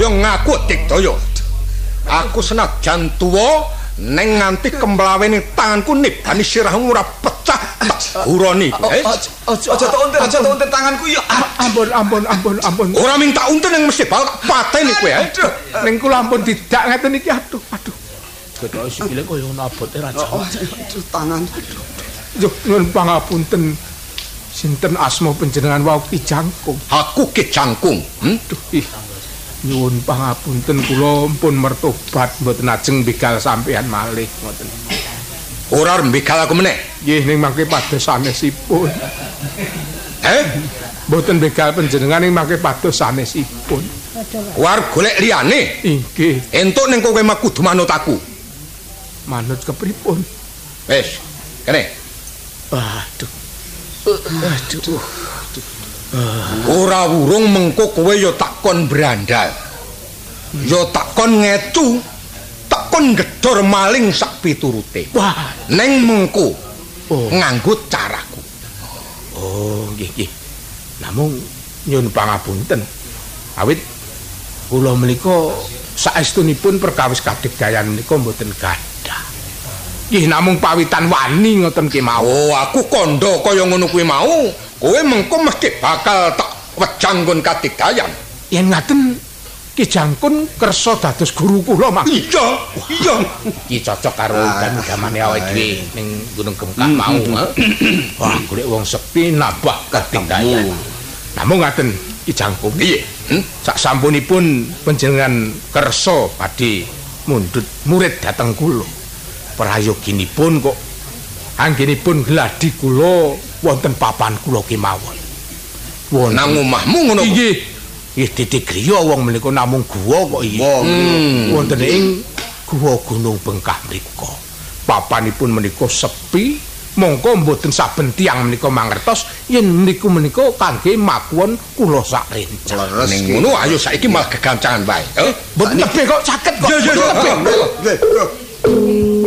kaya ngaku Digdaya. Aku senajan tuwa neng nganti kemlawene tanganku nibani sirahmu ora pecah tak uroni. Aja tak untir tanganku ya. Ampun. Ora minta untir ning mesti bakal pateni kowe. Ning kula ampun didak ngeten iki aduh. Ketok sikile kaya ngono abote ra jawab. Tangan. Yo nuwun pangapunten. Sinten asma panjenengan wau Ki Jangkung? Aku Ki Jangkung. Nyuwun pangapunten kula pun mertobat mboten ajeng begal sampean malih ngoten. Ora begal aku meneh. Nggih ning mangke pados sanesipun. Mboten begal panjenengan ning mangke pados sanesipun. War golek liyane. Nggih. Entuk ning kowe mah kudu manut aku. Manut kepripun? Wis, kene. Aduh. Ora wurung mengko kowe ya takon brandal. Ya takon ngecu, takon gedor maling sak piturute. Wah, neng mengko nganggo caraku. Oh, nggih. Namung nyuwun pangapunten. Awit kula menika saestunipun perkawis kadigdayan menika mboten gadah. Nggih namung pawitan wani ngoten ki mau. Oh, aku kandha kaya ngono kuwi mau. Kowe mengko mesti bakal tak wejang kon kadigdayan. Yen ngaten Ki Jangkung kersa dados guru kula, Mas. Iya. Iki cocok karo gamane awake dhewe ning Gunung Gemkah mau. Wah, golek wong sepi nambah kadigdayan. Namung ngaten Ki Jangkung. Piye? Sak sampunipun panjenengan kersa badhe mundhut murid dhateng kula. Prayoginipun kok anggenipun gladi kula wonten papan kula kemawon. Nang omahmu ngono. Nggih. Nggih titik griya wong menika namung guwa kok iki. Wonten ing guwa Gunung Bengkah mriku. Papanipun menika sepi, mongko mboten saben tiyang menika mangertos yen niku menika kangge makuwon kula sak rencang. Ning ngono ayo saiki malah gegancangan wae. Mboten tebih kok saged kok. Iya.